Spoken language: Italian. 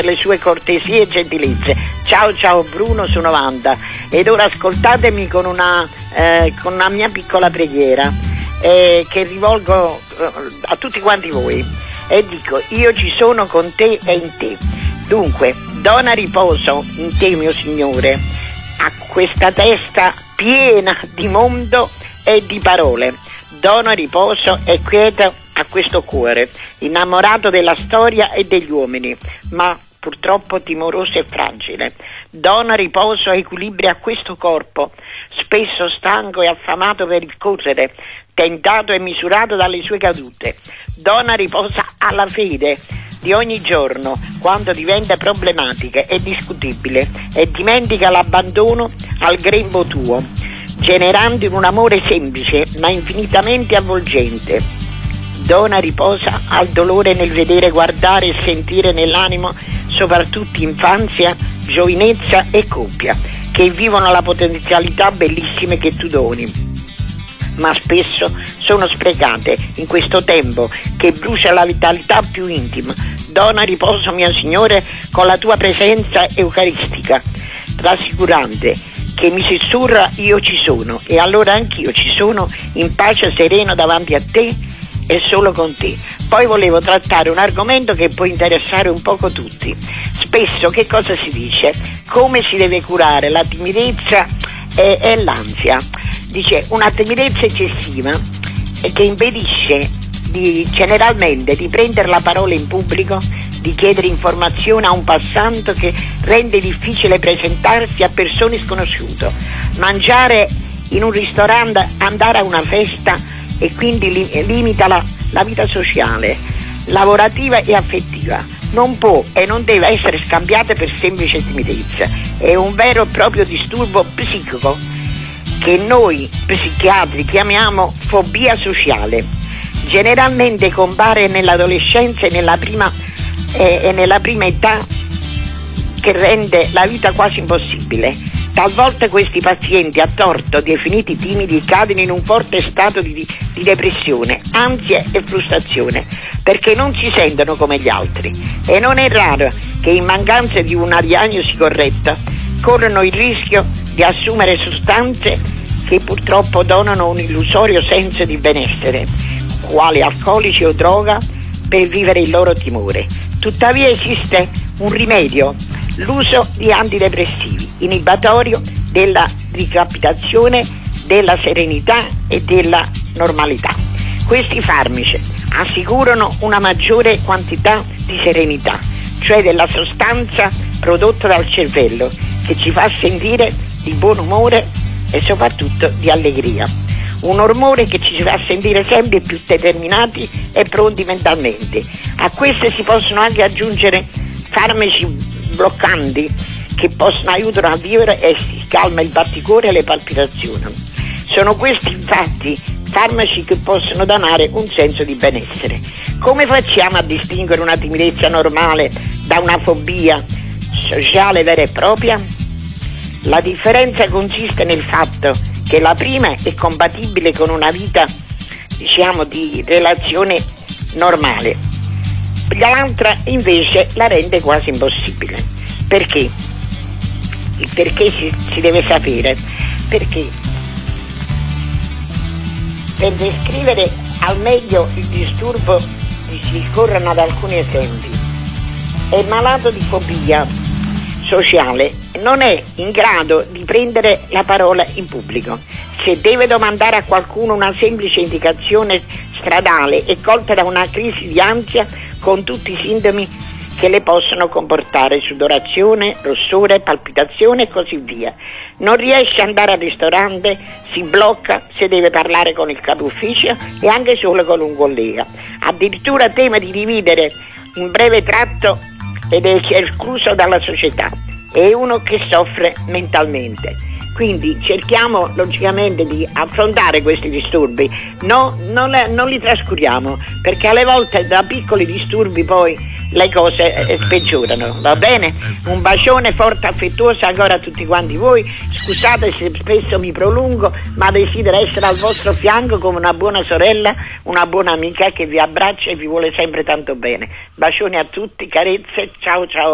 le sue cortesie e gentilezze. Ciao Bruno su 90. Ed ora ascoltatemi con una mia piccola preghiera che rivolgo a tutti quanti voi, e dico: io ci sono con te e in te. Dunque, dona riposo in te, mio Signore, a questa testa piena di mondo e di parole. Dona riposo e quiete a questo cuore, innamorato della storia e degli uomini, ma purtroppo timoroso e fragile. Dona riposo e equilibrio a questo corpo, spesso stanco e affamato per il correre, tentato e misurato dalle sue cadute. Dona riposo alla fede di ogni giorno, quando diventa problematica e discutibile, e dimentica l'abbandono al grembo tuo, generando in un amore semplice ma infinitamente avvolgente. Dona riposo al dolore nel vedere, guardare e sentire nell'animo soprattutto infanzia, giovinezza e coppia, che vivono la potenzialità bellissime che tu doni, ma spesso sono sprecate in questo tempo che brucia la vitalità più intima. Dona riposo, mio Signore, con la tua presenza eucaristica, rassicurante, che mi sussurra: io ci sono, e allora anch'io ci sono, in pace sereno davanti a te e solo con te. Poi volevo trattare un argomento che può interessare un poco tutti. Spesso che cosa si dice? Come si deve curare la timidezza e l'ansia? Dice una timidezza eccessiva che impedisce generalmente di prendere la parola in pubblico, di chiedere informazioni a un passante, che rende difficile presentarsi a persone sconosciute, mangiare in un ristorante, andare a una festa, e quindi limita la vita sociale, lavorativa e affettiva. Non può e non deve essere scambiata per semplice timidezza. È un vero e proprio disturbo psichico che noi psichiatri chiamiamo fobia sociale. Generalmente compare nell'adolescenza e nella prima età, che rende la vita quasi impossibile. Talvolta questi pazienti, a torto definiti timidi, cadono in un forte stato di depressione, ansia e frustrazione, perché non si sentono come gli altri. E non è raro che, in mancanza di una diagnosi corretta, corrono il rischio di assumere sostanze che purtroppo donano un illusorio senso di benessere, quali alcolici o droga, per vivere il loro timore. Tuttavia esiste un rimedio: l'uso di antidepressivi, inibitorio della ricapitazione, della serenità e della normalità. Questi farmaci assicurano una maggiore quantità di serenità, cioè della sostanza prodotta dal cervello, che ci fa sentire di buon umore e soprattutto di allegria. Un ormone che ci fa sentire sempre più determinati e pronti mentalmente. A queste si possono anche aggiungere farmaci bloccanti che possono aiutare a vivere, e si calma il batticuore e le palpitazioni. Sono questi infatti farmaci che possono donare un senso di benessere. Come facciamo a distinguere una timidezza normale da una fobia sociale vera e propria? La differenza consiste nel fatto che la prima è compatibile con una vita, di relazione normale, l'altra invece la rende quasi impossibile. Perché? Perché si deve sapere? Perché per descrivere al meglio il disturbo si ricorrono ad alcuni esempi. È malato di fobia sociale, non è in grado di prendere la parola in pubblico. Se deve domandare a qualcuno una semplice indicazione stradale, è colta da una crisi di ansia con tutti i sintomi che le possono comportare: sudorazione, rossore, palpitazione e così via. Non riesce ad andare al ristorante, si blocca se deve parlare con il capo ufficio e anche solo con un collega. Addirittura teme di dividere in breve tratto ed è escluso dalla società. È uno che soffre mentalmente. Quindi cerchiamo logicamente di affrontare questi disturbi, non li trascuriamo, perché alle volte da piccoli disturbi poi le cose peggiorano, va bene? Un bacione forte, affettuoso ancora a tutti quanti voi. Scusate se spesso mi prolungo, ma desidero essere al vostro fianco come una buona sorella, una buona amica che vi abbraccia e vi vuole sempre tanto bene. Bacioni a tutti, carezze, ciao ciao.